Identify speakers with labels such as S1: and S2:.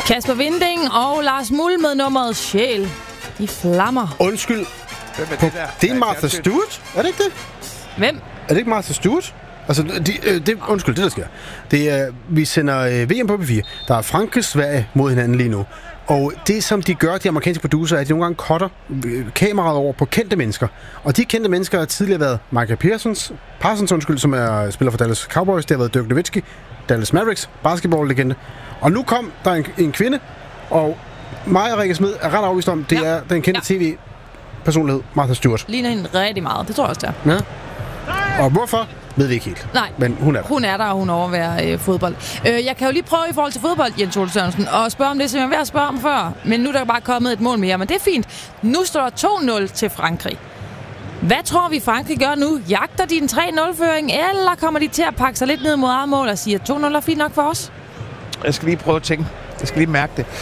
S1: Kasper Winding og Lars Muhl med nummeret Sjæl. De flammer.
S2: Undskyld.
S3: Hvem er det der?
S2: Det er Martha Stewart. Er det ikke det?
S1: Hvem?
S2: Er det ikke Martha Stewart? Altså, undskyld, det der sker. Det er, vi sender VM på P4. Der er Frankrig og Sverige mod hinanden lige nu. Og det, som de gør, de amerikanske producer, er, at de nogle gange cutter kameraet over på kendte mennesker. Og de kendte mennesker har tidligere været Michael Parsons, som er spiller for Dallas Cowboys. Det har været Dirk Nowitzki, Dallas Mavericks, basketball-legende. Og nu kom der en kvinde, og mig og Rikke Smed er ret overbevist om, det er den kendte tv-personlighed, Martha Stewart.
S1: Ligner hende rigtig meget. Det tror jeg også, der.
S2: Ja. Og hvorfor? Ved vi ikke helt.
S1: Nej,
S2: men hun er der.
S1: Hun er der, og hun overværer fodbold. Jeg kan jo lige prøve i forhold til fodbold, Jens Ole Sørensen, og spørge om det, som jeg var ved at spørge om før. Men nu er der bare kommet et mål mere, men det er fint. Nu står der 2-0 til Frankrig. Hvad tror vi, Frankrig gør nu? Jagter de en 3-0-føring, eller kommer de til at pakke sig lidt ned mod eget mål og sige, at 2-0 er fint nok for os?
S3: Jeg skal lige prøve at tænke. Jeg skal lige mærke det.